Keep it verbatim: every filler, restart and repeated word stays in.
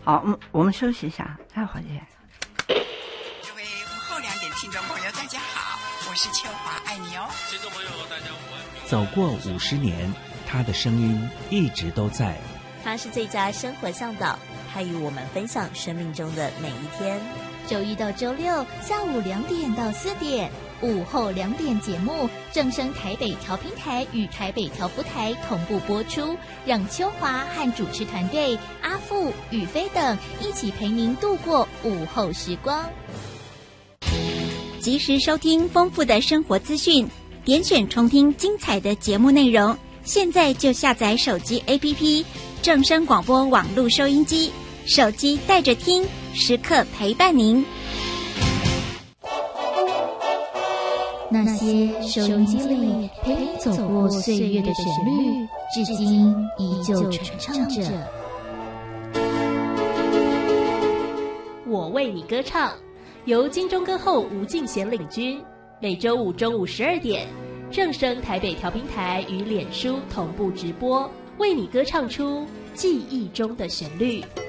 好，我们我们休息一下，待会儿见。 各位午后两点听众朋友，大家好，我是秋华，爱你哦。 听众朋友，大家午安。 走过五十年，他的声音一直都在。 他是最佳生活向导，他与我们分享生命中的每一天。 周一到周六下午两点到四点，午后两点节目正声台北调频台与台北调福台同步播出，让秋华和主持团队阿富、宇飞等一起陪您度过午后时光。 及时收听丰富的生活资讯，点选重听精彩的节目内容。现在就下载手机 A P P 正声广播网络收音机，手机带着听，时刻陪伴您。 那些收音机里陪你走过岁月的旋律，至今依旧传唱着。 我为你歌唱，由金钟歌后吴敬贤领军，每周五中午十二点，正声台北调频台与脸书同步直播，为你歌唱出记忆中的旋律。